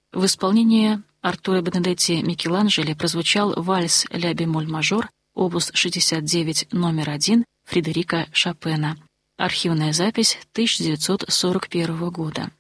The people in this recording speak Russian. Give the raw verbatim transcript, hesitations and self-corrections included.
В исполнении Артура Бенедетти Микеланджело прозвучал вальс «Ля бемоль-мажор», опус шестьдесят девять, номер один Фредерика Шопена. Архивная запись тысяча девятьсот сорок первого года.